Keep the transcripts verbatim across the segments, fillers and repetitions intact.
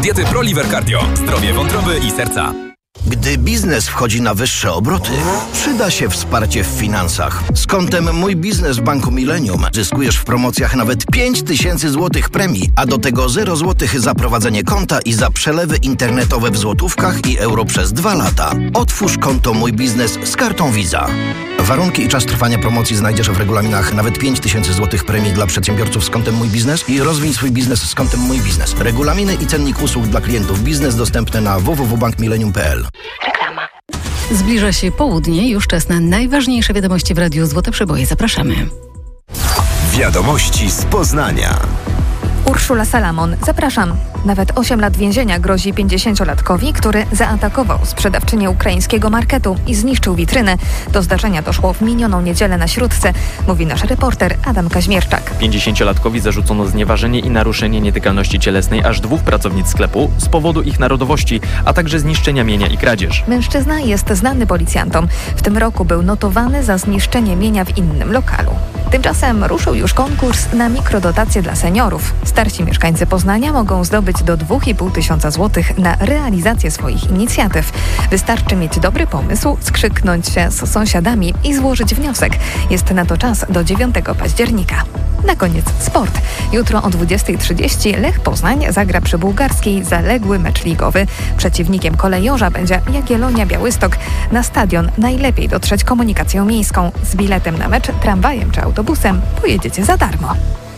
diety ProLiver Cardio. Zdrowie wątroby i serca. Gdy biznes wchodzi na wyższe obroty, przyda się wsparcie w finansach. Z kontem Mój Biznes w Banku Millennium zyskujesz w promocjach nawet pięć tysięcy złotych premii, a do tego zero złotych za prowadzenie konta i za przelewy internetowe w złotówkach i euro przez dwa lata. Otwórz konto Mój Biznes z kartą Visa. Warunki i czas trwania promocji znajdziesz w regulaminach. Nawet pięć tysięcy złotych premii dla przedsiębiorców z kontem Mój Biznes i rozwij swój biznes z kontem Mój Biznes. Regulaminy i cennik usług dla klientów biznes dostępne na w w w kropka bank millennium kropka p l. Reklama. Zbliża się południe, już czas na najważniejsze wiadomości w Radiu Złote Przeboje. Zapraszamy. Wiadomości z Poznania. Urszula Salamon. Zapraszam. Nawet osiem lat więzienia grozi pięćdziesięciolatkowi, który zaatakował sprzedawczynię ukraińskiego marketu i zniszczył witrynę. Do zdarzenia doszło w minioną niedzielę na Śródce, mówi nasz reporter Adam Kaźmierczak. pięćdziesięciolatkowi zarzucono znieważenie i naruszenie nietykalności cielesnej aż dwóch pracownic sklepu z powodu ich narodowości, a także zniszczenia mienia i kradzież. Mężczyzna jest znany policjantom. W tym roku był notowany za zniszczenie mienia w innym lokalu. Tymczasem ruszył już konkurs na mikrodotacje dla seniorów. Starsi mieszkańcy Poznania mogą zdobyć do dwa i pół tysiąca złotych na realizację swoich inicjatyw. Wystarczy mieć dobry pomysł, skrzyknąć się z sąsiadami i złożyć wniosek. Jest na to czas do dziewiątego października. Na koniec sport. Jutro o dwudziestej trzydzieści Lech Poznań zagra przy Bułgarskiej zaległy mecz ligowy. Przeciwnikiem kolejorza będzie Jagiellonia Białystok. Na stadion najlepiej dotrzeć komunikacją miejską. Z biletem na mecz, tramwajem czy autobusem pojedziecie za darmo.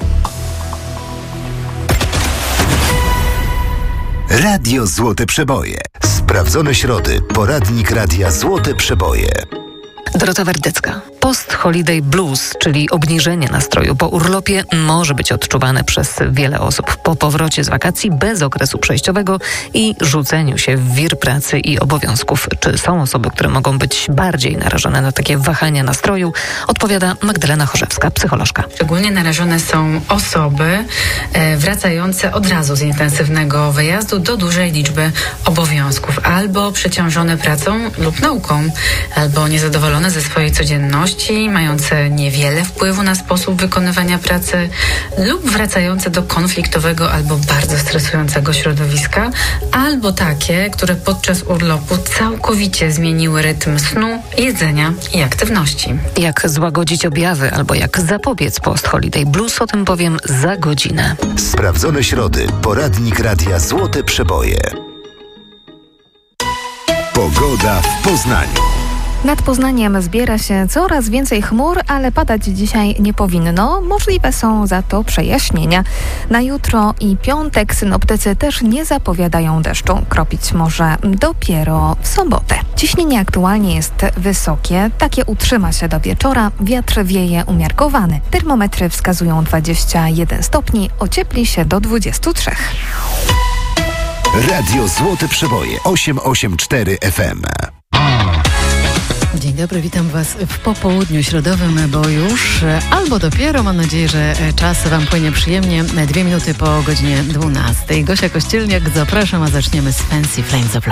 Radio Złote Przeboje. Sprawdzone środy. Poradnik Radia Złote Przeboje. Dorota Werdecka. Post-holiday blues, czyli obniżenie nastroju po urlopie, może być odczuwane przez wiele osób po powrocie z wakacji bez okresu przejściowego i rzuceniu się w wir pracy i obowiązków. Czy są osoby, które mogą być bardziej narażone na takie wahania nastroju? Odpowiada Magdalena Chorzewska, psycholożka. Szczególnie narażone są osoby e, wracające od razu z intensywnego wyjazdu do dużej liczby obowiązków, albo przeciążone pracą lub nauką, albo niezadowolone ze swojej codzienności, mające niewiele wpływu na sposób wykonywania pracy lub wracające do konfliktowego albo bardzo stresującego środowiska, albo takie, które podczas urlopu całkowicie zmieniły rytm snu, jedzenia i aktywności. Jak złagodzić objawy albo jak zapobiec post-holiday blues, o tym powiem za godzinę. Sprawdzone środy. Poradnik Radia Złote Przeboje. Pogoda w Poznaniu. Nad Poznaniem zbiera się coraz więcej chmur, ale padać dzisiaj nie powinno. Możliwe są za to przejaśnienia. Na jutro i piątek synoptycy też nie zapowiadają deszczu. Kropić może dopiero w sobotę. Ciśnienie aktualnie jest wysokie. Takie utrzyma się do wieczora. Wiatr wieje umiarkowany. Termometry wskazują dwadzieścia jeden stopni. Ociepli się do dwudziestu trzech. Radio Złote Przeboje. osiemset osiemdziesiąt cztery F M. Dzień dobry, witam Was w popołudniu środowym, bo już albo dopiero, mam nadzieję, że czas Wam płynie przyjemnie, dwie minuty po godzinie dwunastej. Gosia Kościelniak, zapraszam, a zaczniemy z Fancy Flames of Love.